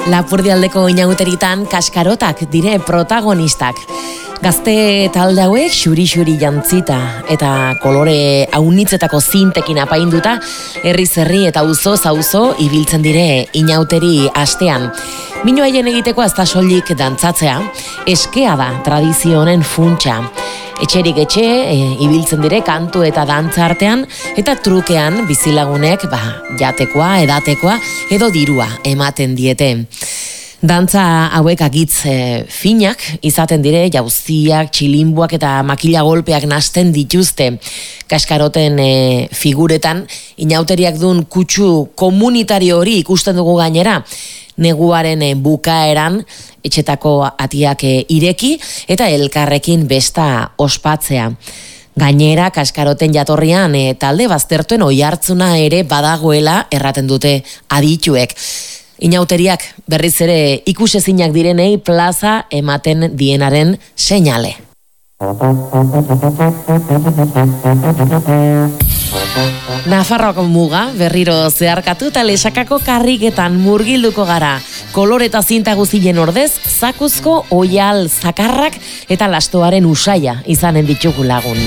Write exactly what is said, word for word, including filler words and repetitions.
Lapurdialdeko inauteritan kaskarotak dire protagonistak. Gazte talde hauek xuri-xuri jantzita eta kolore aunitzetako zintekin apainduta herriz herri eta auzo auzo ibiltzen dire inauteri astean. Minu haien egiteko azta soilik dantzatzea, eskea da tradizio honen funtsa. Etxerik etxe, e, ibiltzen dire kantu eta dantza artean, eta trukean bizilagunek ba, jatekoa, edatekoa edo dirua ematen diete. Dantza hauek agitz e, finak izaten dire, jauziak, txilinbuak eta makila golpeak nasten dituzte. Kaskaroten e, figuretan, inauteriak duen kutsu komunitario hori ikusten dugu gainera, neguaren bukaeran etxetako atiak ireki eta elkarrekin besta ospatzea. Gainera, kaskaroten jatorrian e, talde baztertuen oihartzuna ere badagoela erraten dute adituek. Inauteriak berriz ere ikusezinak direnei plaza ematen dienaren seinale. Nafarroako muga berriro zeharkatu eta Lesakako karriketan murgilduko gara. Kolore eta zinta guztien ordez, zakuzko oial zakarrak eta lastoaren usaia izanen ditugu lagun.